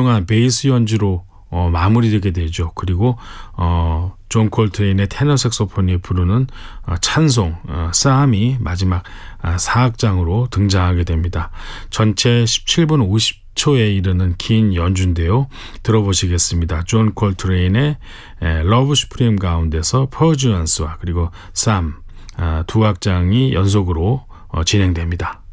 유명한 베이스 연주로 마무리되게 되죠. 그리고 존 콜트레인의 테너 색소폰이 부르는 찬송 싸움이 마지막 사악장으로 등장하게 됩니다. 전체 17분 50초에 이르는 긴 연주인데요. 들어보시겠습니다. 존 콜트레인의 러브 슈프림 가운데서 퍼주언스와 그리고 쌈 두 악장이 연속으로 진행됩니다.